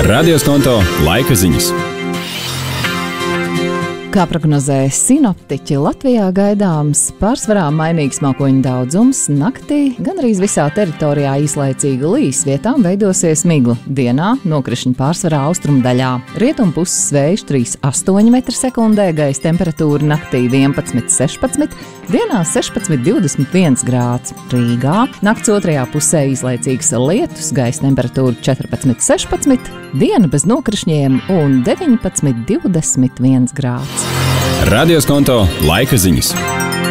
Radioskonto laika ziņas. Kā prognozē sinoptiķi, Latvijā gaidāms pārsvarā mainīgs mākoņu daudzums. Naktī gandrīz visā teritorijā īslaicīgi līs, vietām veidosies migla. Dienā nokrišņi pārsvarā austrumu daļā. Rietumpuses vējš 3,8 m/sekundē, gaisa temperatūra naktī 11,16, dienā 16,21 grāds. Rīgā nakts otrajā pusē īslaicīgs lietus, gaisa temperatūra 14,16, diena bez nokrišņiem un 19,21 grāds. Radioskonto laika ziņas.